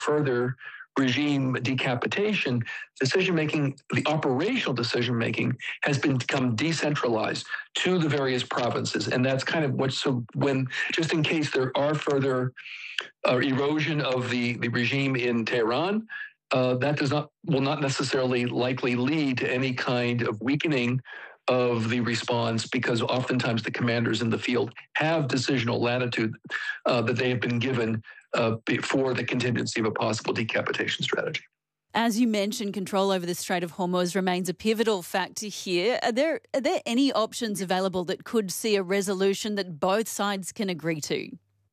further regime decapitation, decision-making, the operational decision-making has become decentralized to the various provinces. And that's kind of just in case there are further erosion of the regime in Tehran, that will not necessarily likely lead to any kind of weakening of the response, because oftentimes the commanders in the field have decisional latitude that they have been given before the contingency of a possible decapitation strategy. As you mentioned, control over the Strait of Hormuz remains a pivotal factor here. Are there any options available that could see a resolution that both sides can agree to?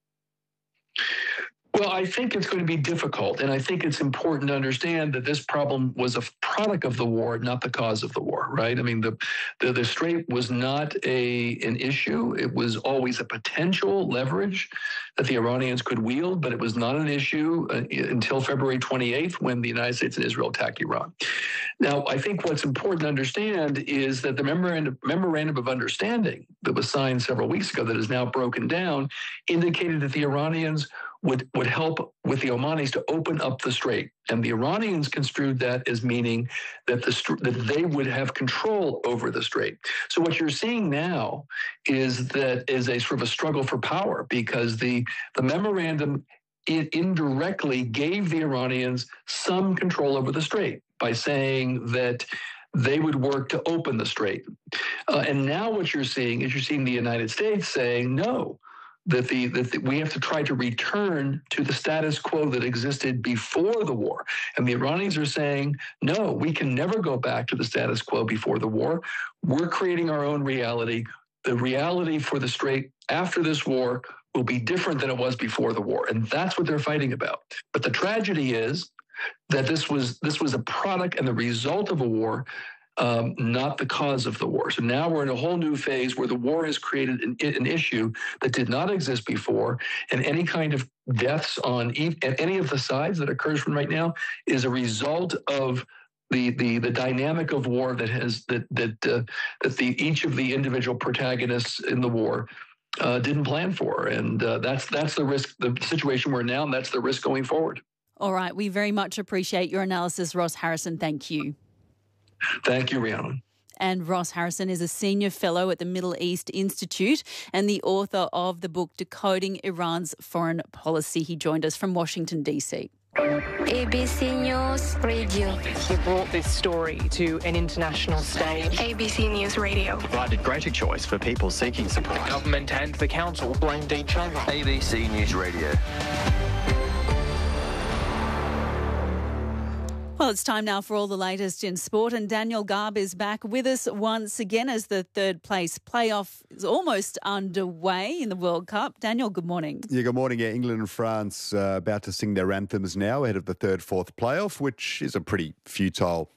Well, I think it's going to be difficult, and I think it's important to understand that this problem was a product of the war, not the cause of the war, right? I mean, the strait was not an issue. It was always a potential leverage that the Iranians could wield, but it was not an issue until February 28th, when the United States and Israel attacked Iran. Now, I think what's important to understand is that the memorandum of understanding that was signed several weeks ago, that is now broken down, indicated that the Iranians would help with the Omanis to open up the strait. And the Iranians construed that as meaning that that they would have control over the strait. So what you're seeing now is a sort of a struggle for power, because the memorandum, it indirectly gave the Iranians some control over the strait by saying that they would work to open the strait. And now what you're seeing is the United States saying no, that we have to try to return to the status quo that existed before the war. And the Iranians are saying, no, we can never go back to the status quo before the war. We're creating our own reality. The reality for the strait after this war will be different than it was before the war. And that's what they're fighting about. But the tragedy is that this was a product and the result of a war, not the cause of the war. So now we're in a whole new phase where the war has created an issue that did not exist before, and any kind of deaths on any of the sides that occurs from right now is a result of the dynamic of war that each of the individual protagonists in the war didn't plan for, and that's the risk, the situation we're in now, and that's the risk going forward. All right, we very much appreciate your analysis, Ross Harrison. Thank you. Thank you, Rhiannon. And Ross Harrison is a senior fellow at the Middle East Institute and the author of the book Decoding Iran's Foreign Policy. He joined us from Washington, D.C. ABC News Radio. He brought this story to an international stage. ABC News Radio. Provided greater choice for people seeking support. Government and the council blamed each other. ABC News Radio. Well, it's time now for all the latest in sport, and Daniel Garb is back with us once again as the third place playoff is almost underway in the World Cup. Daniel, good morning. Yeah, good morning. Yeah, England and France about to sing their anthems now ahead of the third-fourth playoff, which is a pretty futile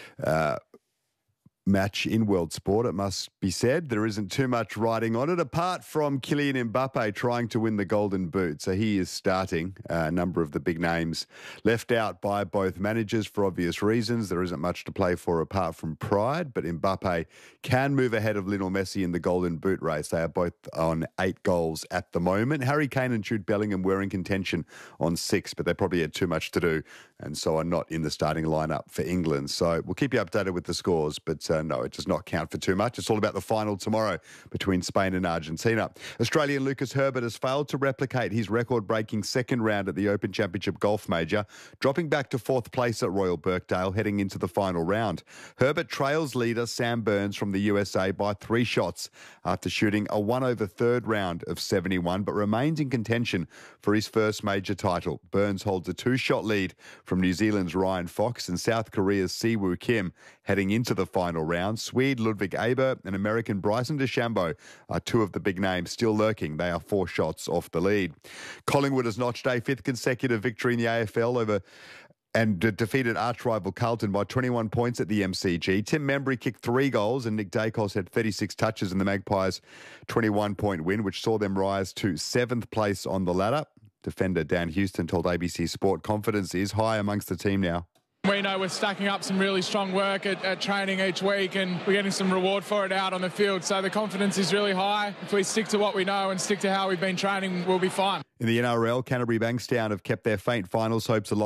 match in world sport, it must be said. There isn't too much riding on it, apart from Kylian Mbappe trying to win the Golden Boot. So he is starting. A number of the big names left out by both managers for obvious reasons. There isn't much to play for apart from pride, but Mbappe can move ahead of Lionel Messi in the Golden Boot race. They are both on 8 goals at the moment. Harry Kane and Jude Bellingham were in contention on 6, but they probably had too much to do and so are not in the starting lineup for England. So we'll keep you updated with the scores, but no, it does not count for too much. It's all about the final tomorrow between Spain and Argentina. Australian Lucas Herbert has failed to replicate his record-breaking second round at the Open Championship Golf Major, dropping back to 4th place at Royal Birkdale heading into the final round. Herbert trails leader Sam Burns from the USA by 3 shots after shooting a 1/3 round of 71, but remains in contention for his first major title. Burns holds a 2-shot lead from New Zealand's Ryan Fox and South Korea's Siwoo Kim heading into the final round. Swede Ludwig Aber and American Bryson DeChambeau are 2 of the big names still lurking. They are 4 shots off the lead. Collingwood has notched a 5th consecutive victory in the AFL over and defeated arch-rival Carlton by 21 points at the MCG. Tim Membry kicked 3 goals and Nick Dacos had 36 touches in the Magpies' 21-point win, which saw them rise to 7th place on the ladder. Defender Dan Houston told ABC Sport confidence is high amongst the team now. We know we're stacking up some really strong work at training each week, and we're getting some reward for it out on the field. So the confidence is really high. If we stick to what we know and stick to how we've been training, we'll be fine. In the NRL, Canterbury Bankstown have kept their faint finals hopes alive.